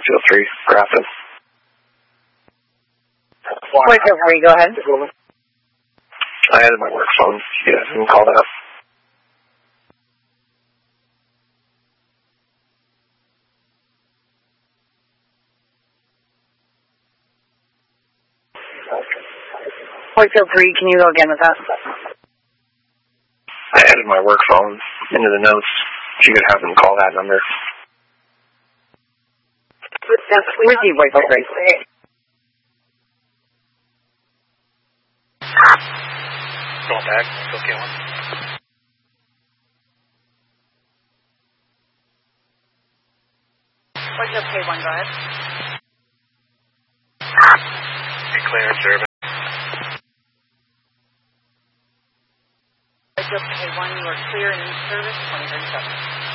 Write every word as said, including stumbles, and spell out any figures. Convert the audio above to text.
Feel free, Grafton. Wait, feel free, go ahead. I added my work phone. You guys can call that. Wait, feel free, can you go again with that? I added my work phone into the notes. You could have them call that number. Receive, wait, feel free. Going back, still killing. What's up, K one, go ahead. Declare service. What's up, K one, you are clear and in service, twenty thirty-seven.